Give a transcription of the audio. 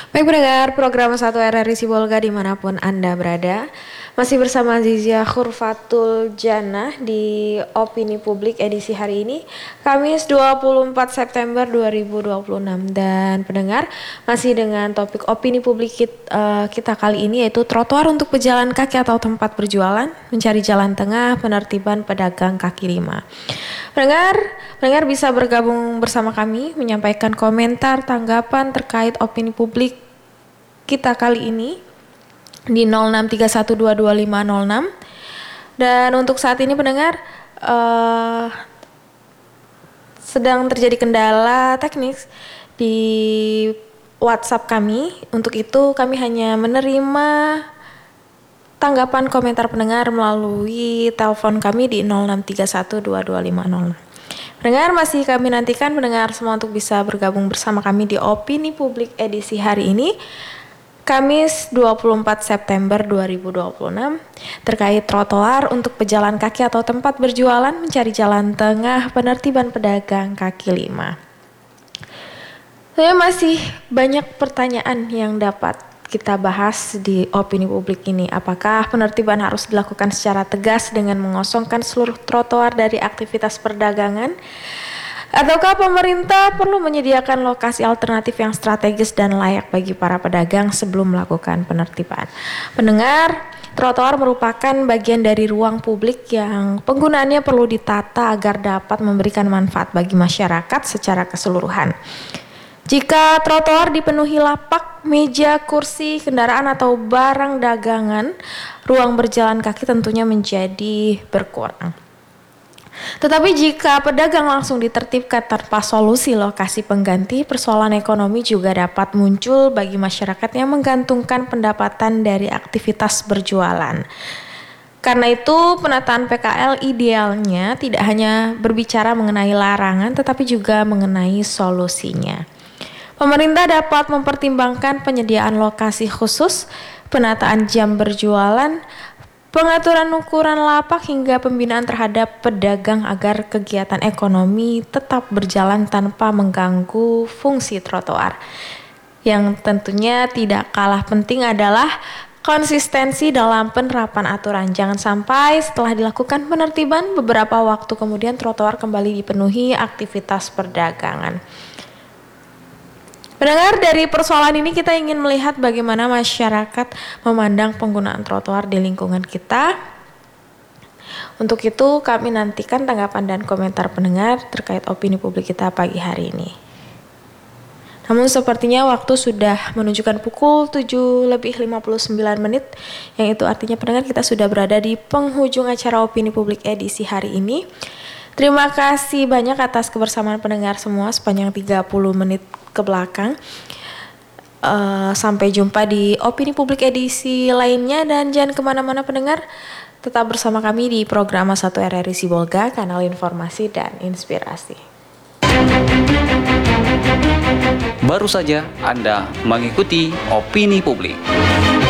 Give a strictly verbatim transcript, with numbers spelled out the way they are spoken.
Baik pendengar program satu R R I Sibolga dimanapun Anda berada, masih bersama Zizia Khurfatul Jannah di Opini Publik edisi hari ini, Kamis dua puluh empat September dua ribu dua puluh enam. Dan pendengar, masih dengan topik Opini Publik kita, uh, kita kali ini, yaitu trotoar untuk pejalan kaki atau tempat berjualan, mencari jalan tengah, penertiban pedagang kaki lima. Pendengar, pendengar bisa bergabung bersama kami, menyampaikan komentar, tanggapan terkait opini publik kita kali ini di nol enam tiga satu dua dua lima nol enam. Dan untuk saat ini pendengar, uh, sedang terjadi kendala teknis di WhatsApp kami. Untuk itu kami hanya menerima tanggapan komentar pendengar melalui telepon kami di nol enam tiga satu dua dua lima nol enam. Pendengar, masih kami nantikan pendengar semua untuk bisa bergabung bersama kami di Opini Publik edisi hari ini, Kamis dua puluh empat September dua ribu dua puluh enam, terkait trotoar untuk pejalan kaki atau tempat berjualan, mencari jalan tengah, penertiban pedagang kaki lima. Saya masih banyak pertanyaan yang dapat kita bahas di opini publik ini. Apakah penertiban harus dilakukan secara tegas dengan mengosongkan seluruh trotoar dari aktivitas perdagangan? Ataukah pemerintah perlu menyediakan lokasi alternatif yang strategis dan layak bagi para pedagang sebelum melakukan penertiban? Pendengar, trotoar merupakan bagian dari ruang publik yang penggunaannya perlu ditata agar dapat memberikan manfaat bagi masyarakat secara keseluruhan. Jika trotoar dipenuhi lapak, meja, kursi, kendaraan atau barang dagangan, ruang berjalan kaki tentunya menjadi berkurang. Tetapi jika pedagang langsung ditertibkan tanpa solusi lokasi pengganti, persoalan ekonomi juga dapat muncul bagi masyarakat yang menggantungkan pendapatan dari aktivitas berjualan. Karena itu, penataan P K L idealnya tidak hanya berbicara mengenai larangan, tetapi juga mengenai solusinya. Pemerintah dapat mempertimbangkan penyediaan lokasi khusus, penataan jam berjualan, pengaturan ukuran lapak hingga pembinaan terhadap pedagang agar kegiatan ekonomi tetap berjalan tanpa mengganggu fungsi trotoar. Yang tentunya tidak kalah penting adalah konsistensi dalam penerapan aturan. Jangan sampai setelah dilakukan penertiban, beberapa waktu kemudian trotoar kembali dipenuhi aktivitas perdagangan. Pendengar, dari persoalan ini kita ingin melihat bagaimana masyarakat memandang penggunaan trotoar di lingkungan kita. Untuk itu kami nantikan tanggapan dan komentar pendengar terkait opini publik kita pagi hari ini. Namun sepertinya waktu sudah menunjukkan pukul tujuh lebih lima puluh sembilan menit, yang itu artinya pendengar kita sudah berada di penghujung acara opini publik edisi hari ini. Terima kasih banyak atas kebersamaan pendengar semua sepanjang tiga puluh menit ke belakang. Uh, sampai jumpa di opini publik edisi lainnya, dan jangan kemana-mana pendengar, tetap bersama kami di program satu R R I Sibolga, kanal informasi dan inspirasi. Baru saja Anda mengikuti opini publik.